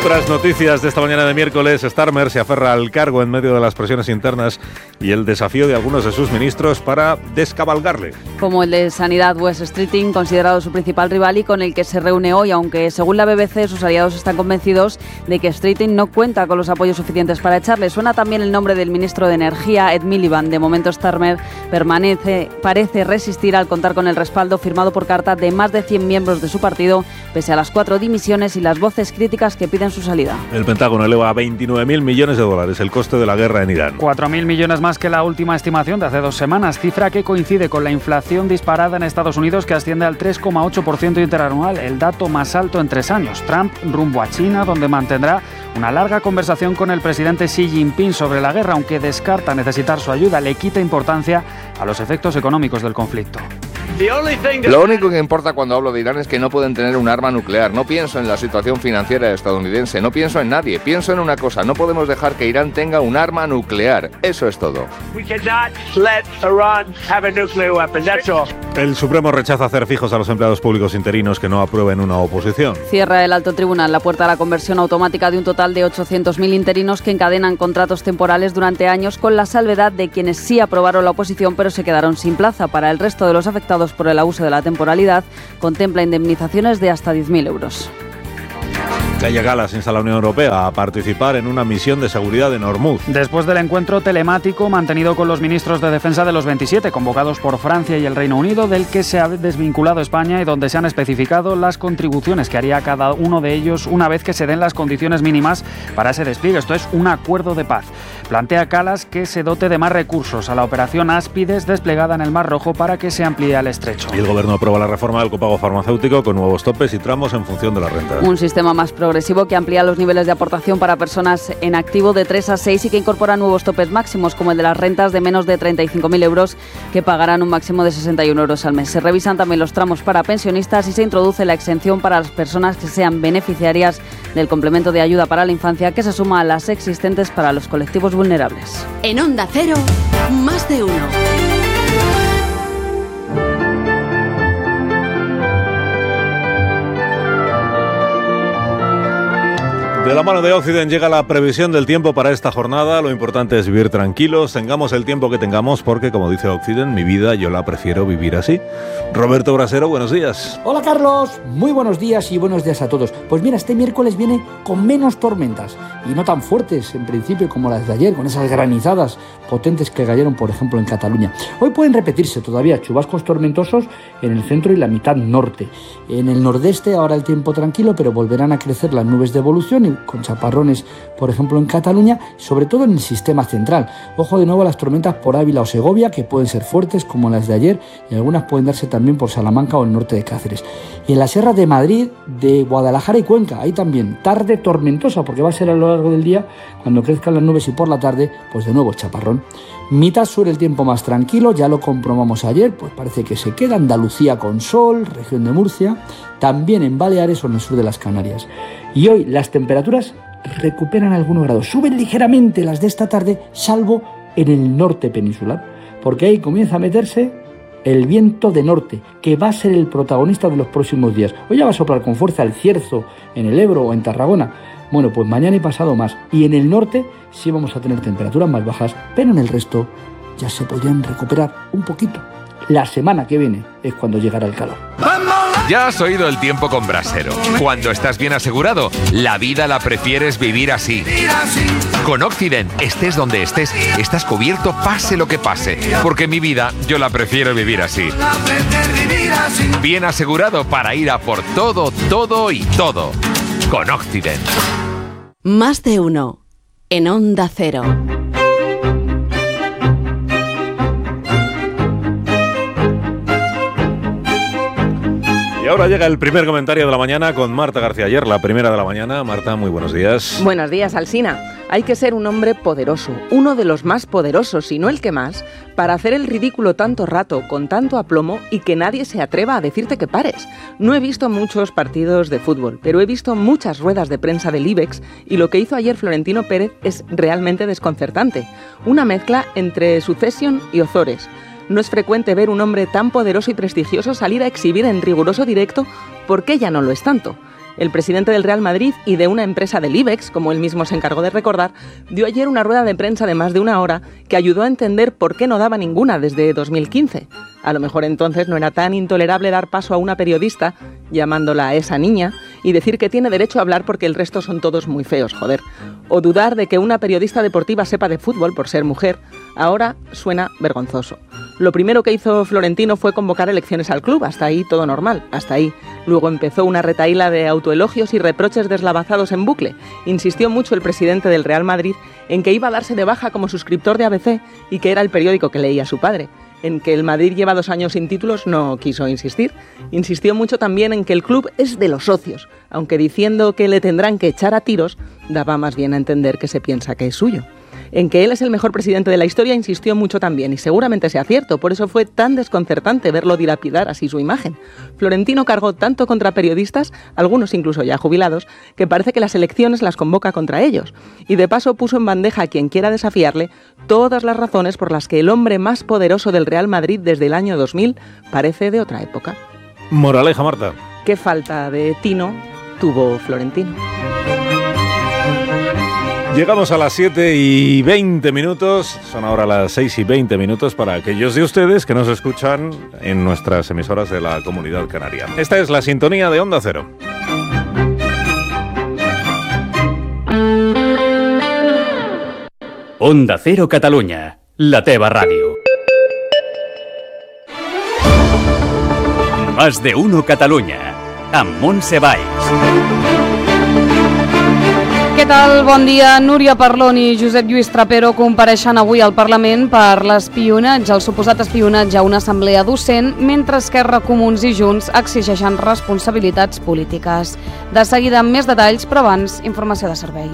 Otras noticias de esta mañana de miércoles. Starmer se aferra al cargo en medio de las presiones internas y el desafío de algunos de sus ministros para descabalgarle. Como el de Sanidad, Wes Streeting, considerado su principal rival y con el que se reúne hoy, aunque según la BBC sus aliados están convencidos de que Streeting no cuenta con los apoyos suficientes para echarle. Suena también el nombre del ministro de Energía, Ed Miliband. De momento Starmer parece resistir al contar con el respaldo firmado por carta de más de 100 miembros de su partido, pese a las 4 dimisiones y las voces críticas que piden su salida. El Pentágono eleva a 29.000 millones de dólares el coste de la guerra en Irán. 4.000 millones más que la última estimación de hace 2 semanas, cifra que coincide con la inflación disparada en Estados Unidos, que asciende al 3,8% interanual, el dato más alto en 3 años. Trump rumbo a China, donde mantendrá una larga conversación con el presidente Xi Jinping sobre la guerra, aunque descarta necesitar su ayuda, le quita importancia a los efectos económicos del conflicto. Lo único que importa cuando hablo de Irán es que no pueden tener un arma nuclear. No pienso en la situación financiera estadounidense, no pienso en nadie. Pienso en una cosa: no podemos dejar que Irán tenga un arma nuclear. Eso es todo. El Supremo rechaza hacer fijos a los empleados públicos interinos que no aprueben una oposición. Cierra el Alto Tribunal la puerta a la conversión automática de un total de 800.000 interinos que encadenan contratos temporales durante años, con la salvedad de quienes sí aprobaron la oposición pero se quedaron sin plaza. Para el resto de los afectados por el abuso de la temporalidad, contempla indemnizaciones de hasta 10.000 euros. Kaja Kallas insta a la Unión Europea a participar en una misión de seguridad en Hormuz. Después del encuentro telemático mantenido con los ministros de defensa de los 27, convocados por Francia y el Reino Unido, del que se ha desvinculado España y donde se han especificado las contribuciones que haría cada uno de ellos una vez que se den las condiciones mínimas para ese despliegue. Esto es un acuerdo de paz. Plantea Kallas que se dote de más recursos a la operación Áspides desplegada en el Mar Rojo para que se amplíe al estrecho. Y el Gobierno aprueba la reforma del copago farmacéutico con nuevos topes y tramos en función de la renta. Un sistema más progresivo que amplía los niveles de aportación para personas en activo de 3 a 6 y que incorpora nuevos topes máximos, como el de las rentas de menos de 35.000 euros, que pagarán un máximo de 61 euros al mes. Se revisan también los tramos para pensionistas y se introduce la exención para las personas que sean beneficiarias del complemento de ayuda para la infancia, que se suma a las existentes para los colectivos vulnerables. En Onda Cero, más de uno. De la mano de Occident llega la previsión del tiempo para esta jornada. Lo importante es vivir tranquilos, tengamos el tiempo que tengamos, porque, como dice Occident, mi vida yo la prefiero vivir así. Roberto Brasero, buenos días. Hola Carlos, muy buenos días y buenos días a todos. Pues mira, este miércoles viene con menos tormentas y no tan fuertes en principio como las de ayer, con esas granizadas potentes que cayeron, por ejemplo, en Cataluña. Hoy pueden repetirse todavía chubascos tormentosos en el centro y la mitad norte. En el nordeste ahora el tiempo tranquilo, pero volverán a crecer las nubes de evolución y con chaparrones, por ejemplo, en Cataluña, sobre todo en el sistema central. Ojo de nuevo a las tormentas por Ávila o Segovia, que pueden ser fuertes como las de ayer, y algunas pueden darse también por Salamanca o el norte de Cáceres. Y en la Sierra de Madrid, de Guadalajara y Cuenca, ahí también tarde tormentosa, porque va a ser a lo largo del día cuando crezcan las nubes, y por la tarde, pues de nuevo chaparrón. Mitad sur el tiempo más tranquilo, ya lo comprobamos ayer, pues parece que se queda Andalucía con sol, región de Murcia, también en Baleares o en el sur de las Canarias. Y hoy las temperaturas recuperan algunos grados, suben ligeramente las de esta tarde, salvo en el norte peninsular, porque ahí comienza a meterse el viento de norte, que va a ser el protagonista de los próximos días. Hoy ya va a soplar con fuerza el Cierzo, en el Ebro o en Tarragona. Bueno, pues mañana y pasado más. Y en el norte sí vamos a tener temperaturas más bajas, pero en el resto ya se podrían recuperar un poquito. La semana que viene es cuando llegará el calor. Ya has oído el tiempo con Brasero. Cuando estás bien asegurado, la vida la prefieres vivir así. Con Occident, estés donde estés, estás cubierto pase lo que pase. Porque mi vida, yo la prefiero vivir así. Bien asegurado para ir a por todo, todo y todo. Con Occident. Más de uno. En Onda Cero. Y ahora llega el primer comentario de la mañana con Marta García Ayer, la primera de la mañana. Marta, muy buenos días. Buenos días, Alsina. Hay que ser un hombre poderoso, uno de los más poderosos, si no el que más, para hacer el ridículo tanto rato, con tanto aplomo, y que nadie se atreva a decirte que pares. No he visto muchos partidos de fútbol, pero he visto muchas ruedas de prensa del IBEX, y lo que hizo ayer Florentino Pérez es realmente desconcertante. Una mezcla entre Succession y Ozores. No es frecuente ver un hombre tan poderoso y prestigioso salir a exhibir en riguroso directo por qué ya no lo es tanto. El presidente del Real Madrid y de una empresa del IBEX, como él mismo se encargó de recordar, dio ayer una rueda de prensa de más de una hora que ayudó a entender por qué no daba ninguna desde 2015. A lo mejor entonces no era tan intolerable dar paso a una periodista, llamándola a esa niña, y decir que tiene derecho a hablar porque el resto son todos muy feos, joder. O dudar de que una periodista deportiva sepa de fútbol por ser mujer. Ahora suena vergonzoso. Lo primero que hizo Florentino fue convocar elecciones al club, hasta ahí todo normal, hasta ahí. Luego empezó una retahíla de autoelogios y reproches deslavazados en bucle. Insistió mucho el presidente del Real Madrid en que iba a darse de baja como suscriptor de ABC y que era el periódico que leía su padre. En que el Madrid lleva 2 años sin títulos no quiso insistir. Insistió mucho también en que el club es de los socios, aunque diciendo que le tendrán que echar a tiros, daba más bien a entender que se piensa que es suyo. En que él es el mejor presidente de la historia insistió mucho también, y seguramente sea cierto, por eso fue tan desconcertante verlo dilapidar así su imagen. Florentino cargó tanto contra periodistas, algunos incluso ya jubilados, que parece que las elecciones las convoca contra ellos. Y de paso puso en bandeja a quien quiera desafiarle todas las razones por las que el hombre más poderoso del Real Madrid desde el año 2000 parece de otra época. Moraleja, Marta. ¿Qué falta de tino tuvo Florentino? Llegamos a las 7:20, son ahora las 6:20 para aquellos de ustedes que nos escuchan en nuestras emisoras de la Comunidad Canaria. Esta es la sintonía de Onda Cero. Onda Cero Catalunya, la teva ràdio. Más de uno Catalunya, amb Montse Valls. Què tal? Bon dia. Núria Parlon i Josep Lluís Trapero compareixen avui al Parlament per l'espionatge, el suposat espionatge a una assemblea docent, mentre Esquerra, Comuns i Junts exigeixen responsabilitats polítiques. De seguida amb més detalls, però abans, informació de servei.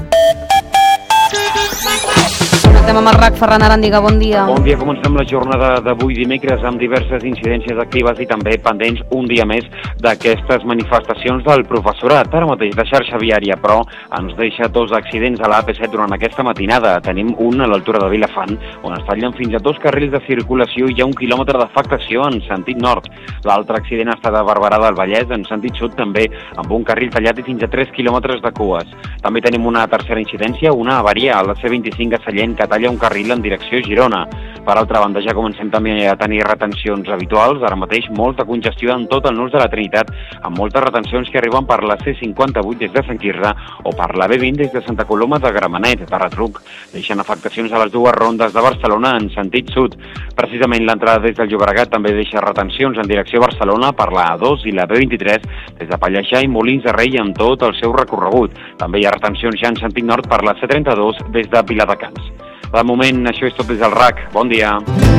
Connectem amb el RAC. Ferran Arandiga, bon dia. Bon dia. Comencem la jornada d'avui dimecres amb diverses incidències actives i també pendents un dia més d'aquestes manifestacions del professorat. Ara mateix de xarxa viària, però ens deixa 2 accidents a la AP7 durant aquesta matinada. Tenim un a l'altura de Vilafant, on es tallen fins a 2 carrils de circulació i hi ha 1 quilòmetre d'afectació en sentit nord. L'altre accident està de Barberà del Vallès, en sentit sud també, amb un carril tallat i fins a 3 quilòmetres de cues. També tenim una tercera incidència, una avaria a la C25 a Sallent, que talla un carril en direcció Girona. Per altra banda, ja comencem també a tenir retencions habituals. Ara mateix molta congestió en tot el nus de la Trinitat, amb moltes retencions que arriben per la C58 des de Sant Quirze o per la B20 des de Santa Coloma de Gramenet, per retruc. Deixen afectacions a les 2 rondes de Barcelona en sentit sud. Precisament l'entrada des del Llobregat també deixa retencions en direcció Barcelona per la A2 i la B23 des de Pallejà i Molins de Rei en tot el seu recorregut. També hi ha retencions ja en sentit nord per la C32 des de Viladecans. De moment, això és tot des del RAC. Bon dia.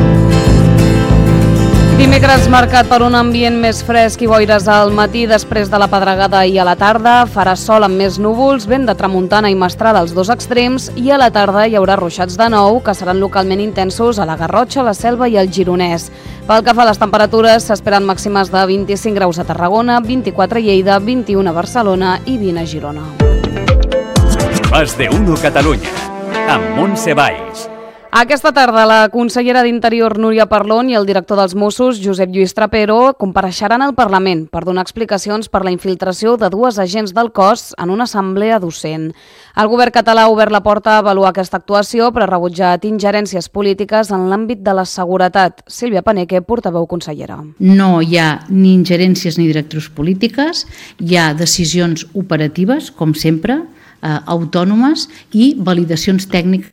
Dimecres marcat per un ambient més fresc i boires al matí, després de la pedregada i a la tarda. Farà sol amb més núvols, vent de tramuntana i mestral als 2 extrems, i a la tarda hi haurà ruixats de nou, que seran localment intensos a la Garrotxa, la Selva i el Gironès. Pel que fa a les temperatures, s'esperen màximes de 25 graus a Tarragona, 24 a Lleida, 21 a Barcelona i 20 a Girona. Más de uno Catalunya, amb Montse Valls. Aquesta tarda, la consellera d'Interior, Núria Parlon, i el director dels Mossos, Josep Lluís Trapero, compareixeran al Parlament per donar explicacions per la infiltració de 2 agents del cos en una assemblea docent. El govern català ha obert la porta a avaluar aquesta actuació, però ha rebutjat ingerències polítiques en l'àmbit de la seguretat. Sílvia Paneque, portaveu consellera. No hi ha ni ingerències ni directrius polítiques, hi ha decisions operatives, com sempre, autònomes, i validacions tècniques.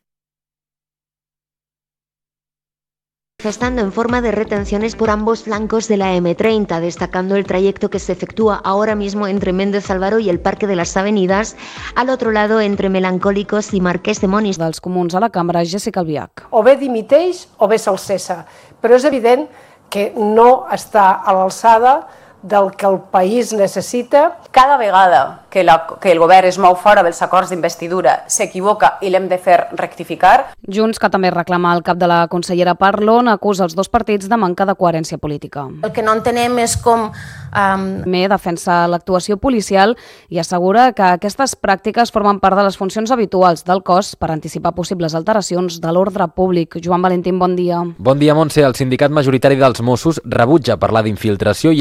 Manifestando en forma de retenciones por ambos flancos de la M30, destacando el trayecto que se efectúa ahora mismo entre Méndez Álvaro y el Parque de las Avenidas, al otro lado entre Melancólicos y Marqués de Monis. Dels Comuns a la Cambra, Jessica Albiach. O bé dimiteix o bé se'l cessa, però és evident que no està a l'alçada del que el país necessita. Cada vegada que el govern es mou fora dels acords d'investidura s'equivoca i l'hem de fer rectificar. Junts, que també reclama el cap de la consellera Parlon, acusa els 2 partits de manca de coherència política. El que no entenem és com... També defensa l'actuació policial i assegura que aquestes pràctiques formen part de les funcions habituals del cos per anticipar possibles alteracions de l'ordre públic. Joan Valentín, bon dia. Bon dia, Montse. El sindicat majoritari dels Mossos rebutja parlar d'infiltració i insisteix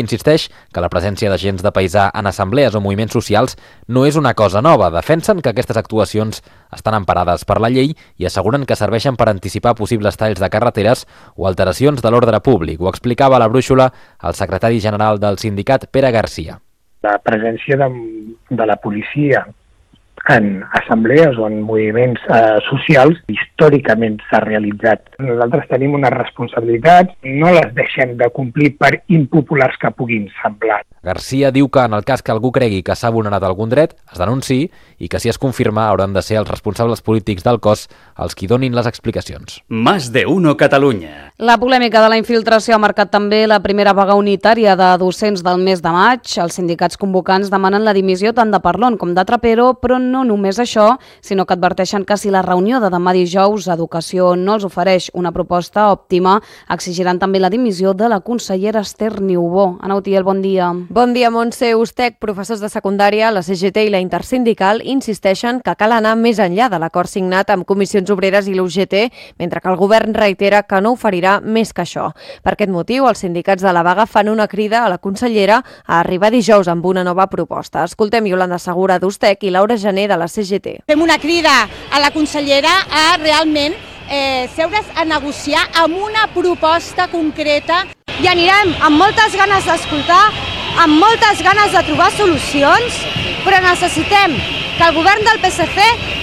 mateix que la presència d'agents de paisà en assemblees o moviments socials no és una cosa nova. Defensen que aquestes actuacions estan emparades per la llei i asseguren que serveixen per anticipar possibles talls de carreteres o alteracions de l'ordre públic. Ho explicava a la Brúixola el secretari general del sindicat, Pere Garcia. La presència de la policia en assemblees o en moviments socials històricament s'ha realitzat. Nosaltres tenim unes responsabilitats, no les deixem de complir per impopulars que puguin semblar. Garcia diu que en el cas que algú cregui que s'ha vulnerat algun dret, es denunciï i que si es confirma hauran de ser els responsables polítics del cos els qui donin les explicacions. Más de uno Catalunya. La polèmica de la infiltració ha marcat també la primera vaga unitària de docents del mes de maig. Els sindicats convocants demanen la dimissió tant de Parlon com de Trapero, però no només això, sinó que adverteixen que si la reunió de demà dijous Educació no els ofereix una proposta òptima, exigiran també la dimissió de la consellera Esther Niubó. Ana Utiel, bon dia. Bon dia, Montse. USTEC, professors de secundària, la CGT i la Intersindical insisteixen que cal anar més enllà de l'acord signat amb Comissions Obreres i l'UGT, mentre que el govern reitera que no oferirà més que això. Per aquest motiu, els sindicats de la vaga fan una crida a la consellera a arribar dijous amb una nova proposta. Escoltem Iolanda Segura d'USTEC i Laura Gené de la CGT. Fem una crida a la consellera a realment seure's a negociar amb una proposta concreta i anirem amb moltes ganes d'escoltar, amb moltes ganes de trobar solucions, però necessitem que el govern del PSC